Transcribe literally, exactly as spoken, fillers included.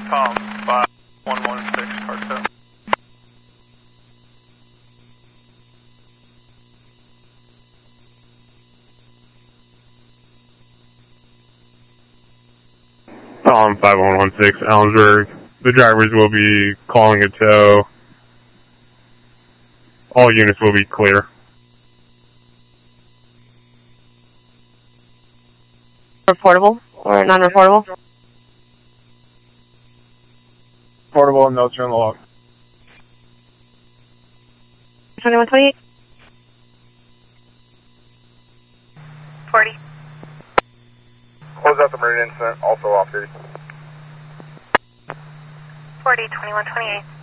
Tom, five one one six, Cartel. Tom, five one one six, Allensburg. The drivers will be calling a tow. All units will be clear. Reportable or non-reportable? Reportable, notes are in the log. twenty-one twenty-eight? forty. Close out the marine incident, also off duty. forty, twenty-one twenty-eight.